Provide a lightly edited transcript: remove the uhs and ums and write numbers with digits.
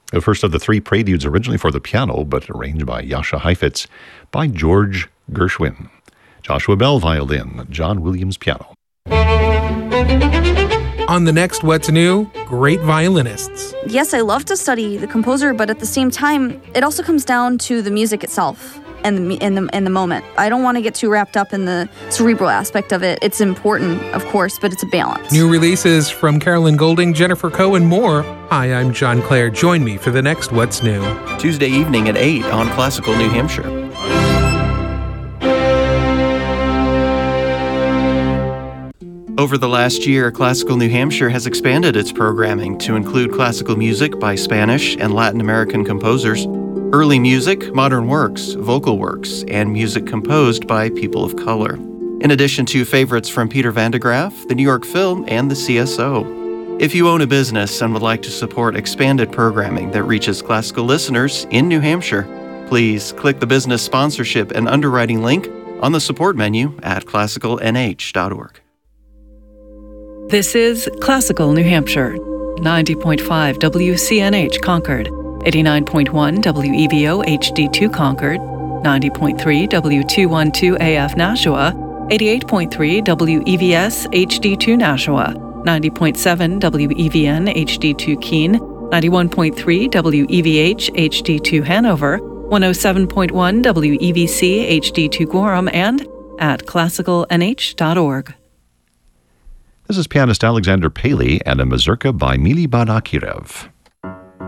The first of the three preludes originally for the piano, but arranged by Jascha Heifetz, by George Gershwin. Joshua Bell, violin, John Williams, piano. On the next What's New, great violinists. Yes, I love to study the composer, but at the same time, it also comes down to the music itself and the moment. I don't want to get too wrapped up in the cerebral aspect of it. It's important, of course, but it's a balance. New releases from Carolyn Golding, Jennifer Coe, and more. Hi, I'm John Clare. Join me for the next What's New. Tuesday evening at 8 on Classical New Hampshire. Over the last year, Classical New Hampshire has expanded its programming to include classical music by Spanish and Latin American composers, early music, modern works, vocal works, and music composed by people of color, in addition to favorites from Peter Van de Graaff, the New York Film, and the CSO. If you own a business and would like to support expanded programming that reaches classical listeners in New Hampshire, please click the business sponsorship and underwriting link on the support menu at classicalnh.org. This is Classical New Hampshire, 90.5 WCNH Concord, 89.1 WEVO HD2 Concord, 90.3 W212 AF Nashua, 88.3 WEVS HD2 Nashua, 90.7 WEVN HD2 Keene, 91.3 WEVH HD2 Hanover, 107.1 WEVC HD2 Gorham, and at classicalnh.org. This is pianist Alexander Paley and a mazurka by Mili Banakirev.